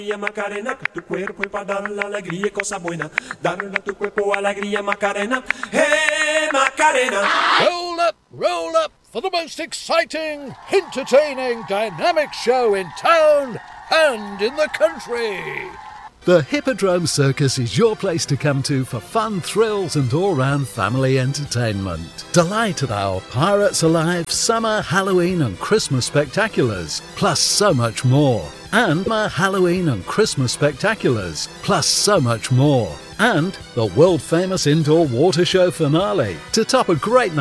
Macarena, que tu cuerpo es para dar la alegría y cosa buena. Darle a tu cuerpo alegría, Macarena. Hey, Macarena. Roll up for the most exciting, entertaining, dynamic show in town and in the country. The Hippodrome Circus is your place to come to for fun, thrills and all-round family entertainment. Delight at our Pirates Alive summer, Halloween and Christmas spectaculars, plus so much more. And my Halloween and Christmas spectaculars, plus so much more. And the world-famous indoor water show finale to top a great night